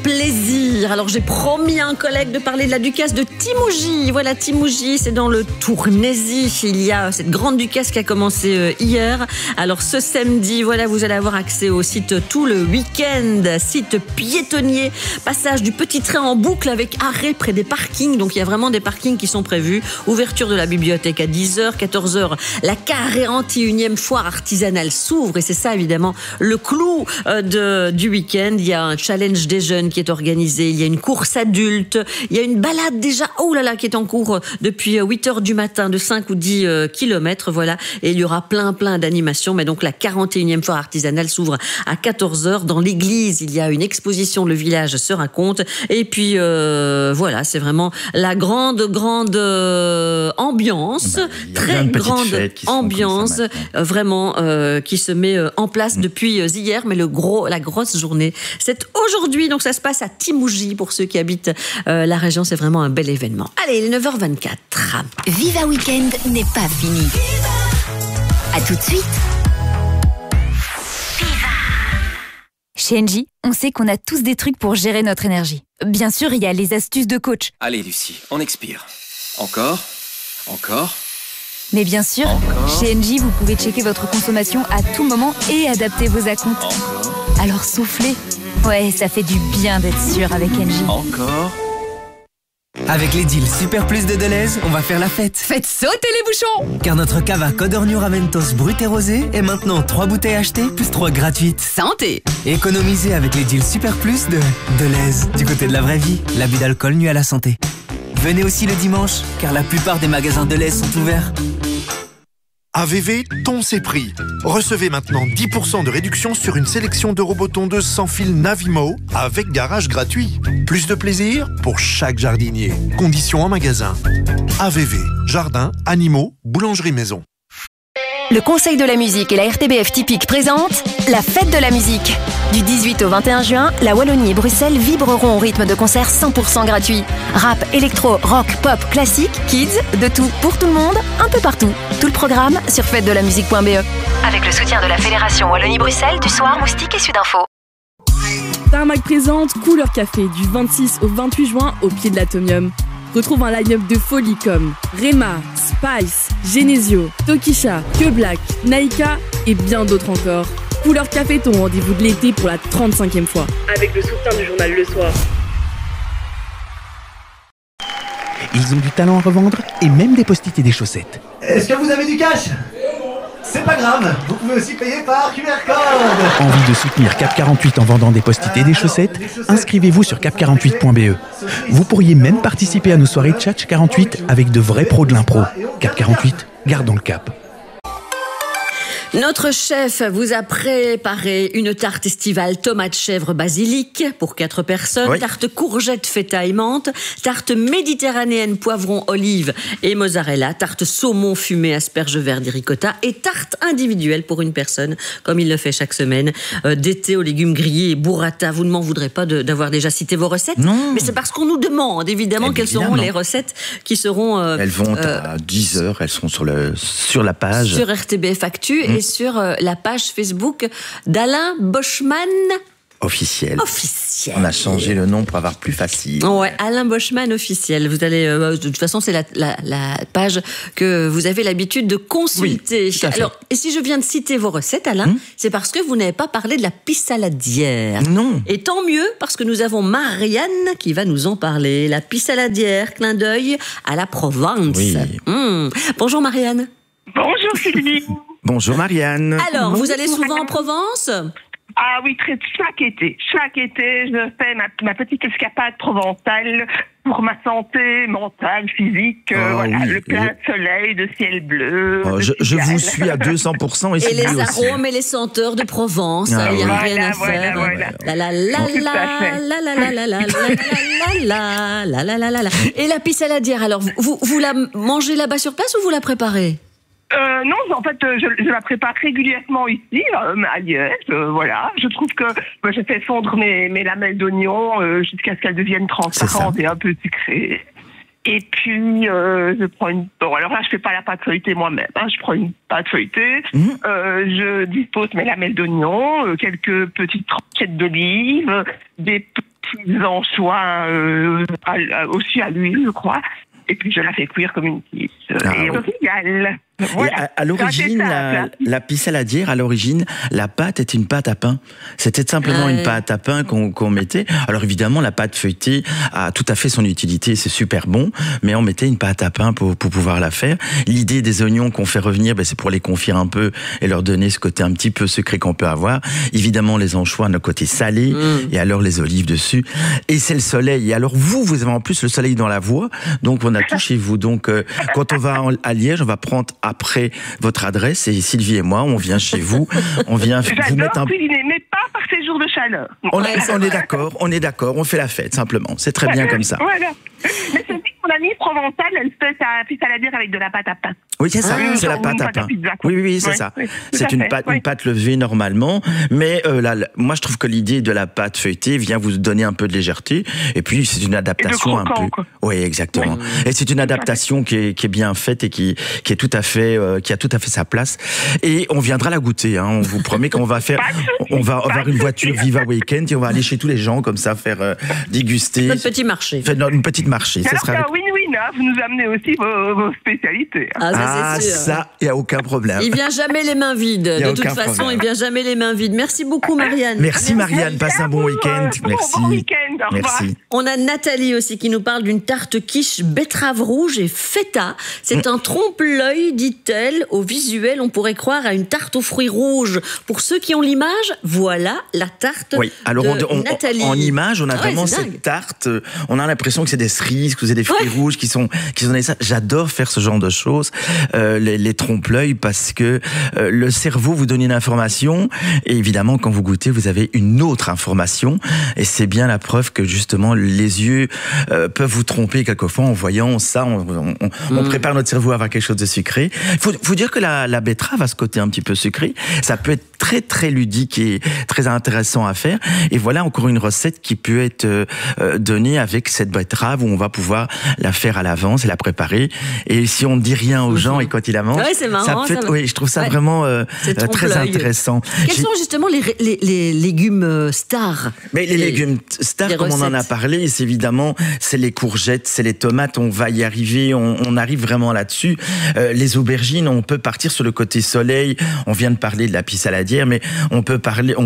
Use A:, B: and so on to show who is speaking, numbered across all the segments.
A: plaisir. Alors j'ai promis à un collègue de parler de la ducasse de Timouji. Voilà, Timouji, c'est dans le Tournaisis. Il y a cette grande ducasse qui a commencé hier. Alors ce samedi, voilà, vous allez avoir accès au site tout le week-end. Site piétonnier, passage du petit train en boucle avec arrêt près des parkings. Donc il y a vraiment des parkings qui sont prévus. Ouverture de la bibliothèque à 10h, 14h. La 41e foire artisanale s'ouvre et c'est ça évidemment le clou du week-end. Il y a un challenge des jeunes qui est organisé, il y a une course adulte, il y a une balade déjà, oh là là, qui est en cours depuis 8h du matin de 5 ou 10 kilomètres, voilà, et il y aura plein d'animations, mais donc la 41e foire artisanale s'ouvre à 14h. Dans l'église, il y a une exposition, le village se raconte, et puis voilà, c'est vraiment la grande ambiance, très grande ambiance, vraiment qui se met en place depuis hier, mais la grosse journée, c'est aujourd'hui, donc ça se passe à Timouji pour ceux qui habitent la région, c'est vraiment un bel événement. Allez, il est 9h24.
B: Viva Weekend n'est pas fini. À tout de suite. Chez Engie, on sait qu'on a tous des trucs pour gérer notre énergie. Bien sûr, il y a les astuces de coach.
C: Allez Lucie, on expire. Encore.
B: Mais bien sûr, chez Engie, vous pouvez checker votre consommation à tout moment et adapter vos acomptes. Alors soufflez. Ouais, ça fait du bien d'être sûr avec Engie.
C: Encore.
D: Avec les deals Super Plus de Deleuze, on va faire la fête.
E: Faites sauter les bouchons!
D: Car notre cava Codorniu Raventos brut et rosé est maintenant 3 bouteilles achetées plus 3 gratuites.
E: Santé!
D: Économisez avec les deals Super Plus de Deleuze. Du côté de la vraie vie, l'abus d'alcool nuit à la santé. Venez aussi le dimanche, car la plupart des magasins Deleuze sont ouverts.
F: AVV, ton c'est prix. Recevez maintenant 10% de réduction sur une sélection de robots tondeuses sans fil Navimo avec garage gratuit. Plus de plaisir pour chaque jardinier. Conditions en magasin. AVV, jardin, animaux, boulangerie maison.
G: Le Conseil de la musique et la RTBF Typique présentent la fête de la musique. Du 18 au 21 juin, la Wallonie et Bruxelles vibreront au rythme de concerts 100% gratuits. Rap, électro, rock, pop, classique, kids, de tout, pour tout le monde, un peu partout. Tout le programme sur fêtedelamusique.be. Avec le soutien de la Fédération Wallonie-Bruxelles, du Soir, Moustique et Sudinfo.
H: Tarmac présente Couleur Café du 26 au 28 juin au pied de l'Atomium. Retrouve un line-up de folie comme Rema, Spice, Genesio, Tokisha, Que Black, Naika et bien d'autres encore. Couleur Café, ton rendez-vous de l'été pour la 35e fois. Avec le soutien du journal Le Soir.
I: Ils ont du talent à revendre et même des post-it et des chaussettes.
J: Est-ce que vous avez du cash? C'est pas grave, vous pouvez aussi payer par QR code.
I: Envie de soutenir Cap 48 en vendant des post-it et des chaussettes? Inscrivez-vous sur cap48.be. Vous pourriez même participer à nos soirées Tchatch 48 avec de vrais pros de l'impro. Cap 48, gardons le cap.
A: Notre chef vous a préparé une tarte estivale tomate chèvre basilic pour 4 personnes, tarte courgette feta et menthe, tarte méditerranéenne poivron olive et mozzarella, tarte saumon fumé asperge verte et ricotta et tarte individuelle pour une personne, comme il le fait chaque semaine, d'été aux légumes grillés et burrata. Vous ne m'en voudrez pas d'avoir déjà cité vos recettes?
K: Non.
A: Mais c'est parce qu'on nous demande évidemment quelles seront les recettes qui seront...
K: elles vont à 10h, elles seront sur la page.
A: Sur RTBF Actu et sur la page Facebook d'Alain Boschman.
K: Officiel. On a changé le nom pour avoir plus facile.
A: Ouais, Alain Boschman officiel. Vous allez, de toute façon, c'est la page que vous avez l'habitude de consulter.
K: Oui,
A: alors, et si je viens de citer vos recettes, Alain, c'est parce que vous n'avez pas parlé de la pissaladière.
K: Non.
A: Et tant mieux, parce que nous avons Marianne qui va nous en parler. La pissaladière, clin d'œil à la Provence.
K: Oui.
A: Bonjour Marianne.
L: Bonjour Sylvie.
K: Bonjour Marianne.
A: Alors, vous allez souvent en Provence ?
L: Ah oui, chaque été, je fais ma petite escapade provençale pour ma santé mentale, physique, voilà, le plein soleil, de ciel bleu.
K: Je vous suis à 200%
A: et les arômes et les senteurs de Provence, il n'y a rien à faire. La la la la la la la la la la la la la. Et la pissaladière, alors vous la mangez là-bas sur place ou vous la préparez ?
L: Non, en fait, je la prépare régulièrement ici, à Liège, voilà. Je trouve que je fais fondre mes lamelles d'oignon jusqu'à ce qu'elles deviennent transparentes et un peu sucrées. Et puis, je prends bon, alors là, je fais pas la pâte feuilletée moi-même. Je prends une pâte feuilletée. Je dispose mes lamelles d'oignon, quelques petites tranchettes d'olive, des petits anchois aussi à l'huile, je crois. Et puis je la fais cuire comme une quiche. Et au final, voilà.
K: À l'origine, la pisse saladière, à l'origine, la pâte était une pâte à pain. C'était simplement une pâte à pain qu'on mettait. Alors évidemment, la pâte feuilletée a tout à fait son utilité, c'est super bon, mais on mettait une pâte à pain pour pouvoir la faire. L'idée des oignons qu'on fait revenir, c'est pour les confire un peu et leur donner ce côté un petit peu secret qu'on peut avoir. Évidemment, les anchois, le côté salé, et alors les olives dessus. Et c'est le soleil. Et alors vous avez en plus le soleil dans la voie, donc on a tout chez vous. Donc quand on va à Liège, on va prendre après votre adresse et Sylvie et moi, on vient chez vous, on vient vous mettre un...
L: cuisiner, mais pas par ces jours de chaleur.
K: On est d'accord, on fait la fête simplement. C'est très bien comme ça.
L: Voilà. Mais c'est dit que mon amie provençale, elle fait sa pisse saladière avec de la pâte à pain.
K: Oui, c'est ça, c'est la pâte à pain. Oui, c'est ça. C'est une pâte levée normalement, mais moi je trouve que l'idée de la pâte feuilletée vient vous donner un peu de légèreté, et puis c'est une adaptation un peu. Oui, exactement. Et c'est une adaptation qui est bien faite et qui est tout à fait, qui a tout à fait sa place. Et on viendra la goûter. Hein. On vous promet qu'on va faire, on va avoir une voiture Viva Weekend et on va aller chez tous les gens comme ça faire déguster.
A: Notre petit marché.
K: Faire une petite marché.
L: Alors c'est un win-win. Hein. Vous nous amenez aussi vos spécialités.
K: Ça, il n'y a aucun problème.
A: Il vient jamais les mains vides. De toute façon, il vient jamais les mains vides. Merci beaucoup, Marianne.
K: Merci Marianne, passe un bon week-end. Merci.
L: Bon week-end.
K: Merci.
A: On a Nathalie aussi qui nous parle d'une tarte quiche betterave rouge et feta. C'est un trompe-l'œil, dit-elle. Au visuel, on pourrait croire à une tarte aux fruits rouges. Pour ceux qui ont l'image, voilà la tarte de Nathalie.
K: En image, on a vraiment cette tarte. On a l'impression que c'est des cerises, que c'est des fruits rouges qui sont ça. J'adore faire ce genre de choses. Les trompe-l'œil, parce que le cerveau vous donne une information et évidemment quand vous goûtez vous avez une autre information, et c'est bien la preuve que justement les yeux peuvent vous tromper quelquefois. En voyant ça, on prépare notre cerveau à avoir quelque chose de sucré. Faut dire que la betterave a ce côté un petit peu sucré, ça peut être très très ludique et très intéressant à faire. Et voilà encore une recette qui peut être donnée avec cette betterave, où on va pouvoir la faire à l'avance et la préparer, et si on ne dit rien aux gens et quand ils la mangent,
A: c'est marrant,
K: je trouve ça vraiment très intéressant.
A: Quels sont justement les légumes stars?
K: Mais les légumes stars, comme on en a parlé, c'est évidemment les courgettes, c'est les tomates, on va y arriver, on arrive vraiment là-dessus. Les aubergines, on peut partir sur le côté soleil, on vient de parler de la pisse saladière, mais on peut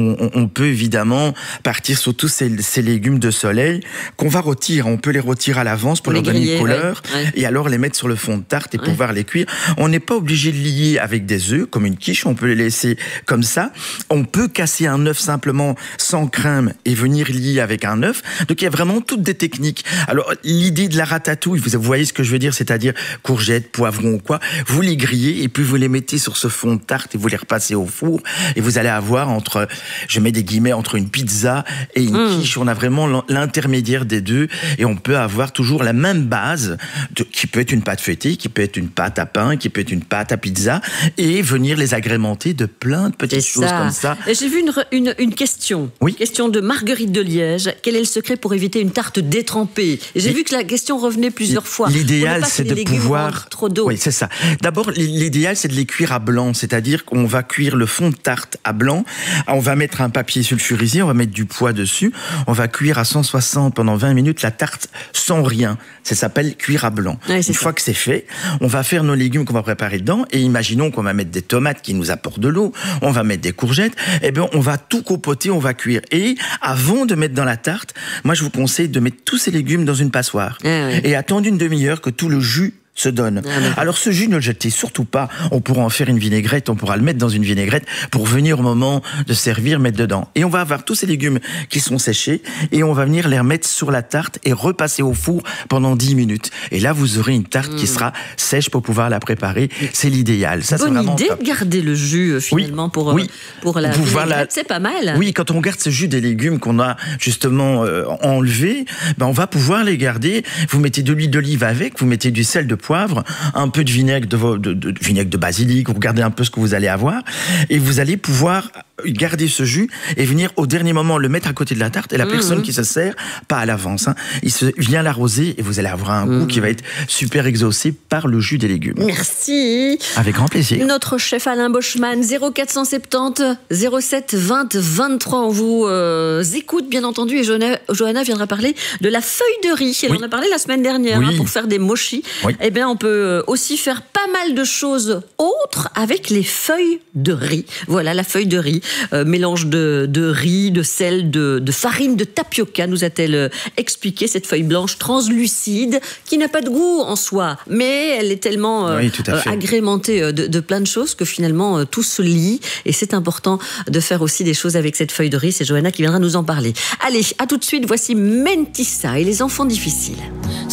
K: évidemment partir sur tous ces légumes de soleil qu'on va rôtir. On peut les rôtir à l'avance pour leur donner une couleur, et alors les mettre sur le fond de tarte et pouvoir les cuire. On n'est pas obligé de lier avec des œufs, comme une quiche, on peut les laisser comme ça. On peut casser un œuf simplement sans crème et venir lier avec un œuf. Donc il y a vraiment toutes des techniques. Alors l'idée de la ratatouille, vous voyez ce que je veux dire, c'est-à-dire courgettes, poivrons ou quoi, vous les grillez et puis vous les mettez sur ce fond de tarte et vous les repassez au four, et vous allez avoir je mets des guillemets, entre une pizza et une quiche. On a vraiment l'intermédiaire des deux, et on peut avoir toujours la même base qui peut être une pâte feuilletée, qui peut être une pâte à pain, qui peut être une pâte à pizza, et venir les agrémenter de plein de petites choses comme ça.
A: J'ai vu une question. Question de Marguerite de Liège. Quel est le secret pour éviter une tarte détrempée? J'ai vu que la question revenait plusieurs fois.
K: L'idéal, c'est de pouvoir...
A: trop d'eau.
K: Oui, c'est ça. D'abord, l'idéal, c'est de les cuire à blanc, c'est-à-dire qu'on va cuire le fond de tarte à blanc. On va mettre un papier sulfurisé, on va mettre du poids dessus, on va cuire à 160 pendant 20 minutes la tarte sans rien. Ça s'appelle cuire à blanc. Une fois que c'est fait, on va faire nos légumes qu'on va préparer dedans, et imaginons qu'on va mettre des tomates qui nous apportent de l'eau, on va mettre des courgettes, et bien on va tout compoter, on va cuire. Et avant de mettre dans la tarte, moi je vous conseille de mettre tous ces légumes dans une passoire et attendre une demi-heure que tout le jus se donne. Alors ce jus, ne le jetez surtout pas. On pourra en faire une vinaigrette, on pourra le mettre dans une vinaigrette pour venir au moment de servir, mettre dedans. Et on va avoir tous ces légumes qui sont séchés, et on va venir les remettre sur la tarte et repasser au four pendant 10 minutes. Et là, vous aurez une tarte qui sera sèche pour pouvoir la préparer. C'est l'idéal. Ça,
A: bonne idée de garder le jus finalement pour la vinaigrette. C'est pas mal.
K: Oui, quand on garde ce jus des légumes qu'on a justement enlevé, on va pouvoir les garder. Vous mettez de l'huile d'olive avec, vous mettez du sel de poivre, un peu de vinaigre de basilic, vous regardez un peu ce que vous allez avoir, et vous allez pouvoir garder ce jus et venir au dernier moment le mettre à côté de la tarte et la personne qui se sert, pas à l'avance, il vient l'arroser et vous allez avoir un goût qui va être super exaucé par le jus des légumes.
A: Merci.
K: Avec grand plaisir.
A: Notre chef Alain Boschman, 0470 07 20 23. On vous écoute bien entendu et Johanna viendra parler de la feuille de riz. Elle en a parlé la semaine dernière pour faire des mochis. Eh bien, on peut aussi faire pas mal de choses autres avec les feuilles de riz. Voilà, la feuille de riz. Mélange de riz, de sel, de farine de tapioca, nous a-t-elle expliqué, cette feuille blanche translucide qui n'a pas de goût en soi, mais elle est tellement agrémentée de plein de choses que finalement tout se lie et c'est important de faire aussi des choses avec cette feuille de riz. C'est Johanna qui viendra nous en parler. Allez, à tout de suite, voici Mentissa et les enfants difficiles.